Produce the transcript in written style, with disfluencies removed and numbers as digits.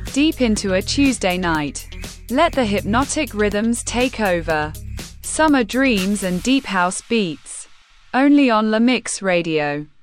deep into a Tuesday night. Let the hypnotic rhythms take over. Summer dreams and deep house beats. Only on La Mix Radio.